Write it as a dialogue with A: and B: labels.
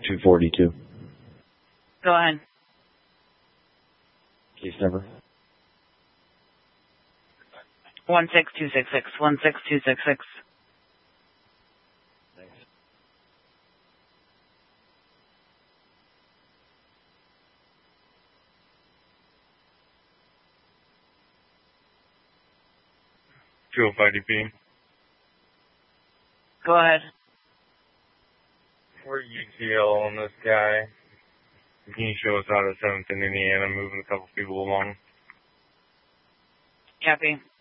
A: 242.
B: Go ahead.
A: Case number?
B: 16266. 16266.
A: Thanks.
C: DP.
B: Go ahead.
C: We're UCL on this guy. Can you show us out of 7th in Indiana, moving a couple people along?
B: Copy.